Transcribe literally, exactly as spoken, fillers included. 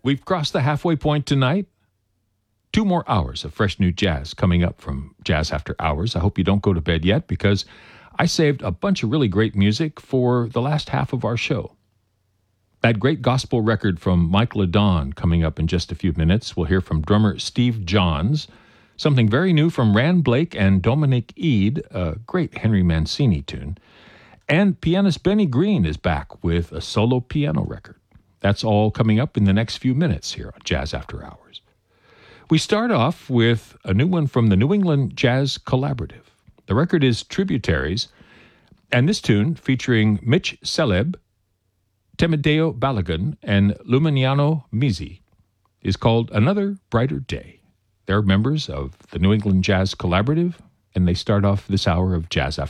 We've crossed the halfway point tonight. Two more hours of fresh new jazz coming up from Jazz After Hours. I hope you don't go to bed yet because I saved a bunch of really great music for the last half of our show. That great gospel record from Mike LeDon coming up in just a few minutes. We'll hear from drummer Steve Johns. Something very new from Rand Blake and Dominic Eade, a great Henry Mancini tune. And pianist Benny Green is back with a solo piano record. That's all coming up in the next few minutes here on Jazz After Hours. We start off with a new one from the New England Jazz Collaborative. The record is Tributaries, and this tune, featuring Mitch Celeb, Temideo Balagan, and Luminiano Mizzi, is called Another Brighter Day. They're members of the New England Jazz Collaborative, and they start off this hour of Jazz After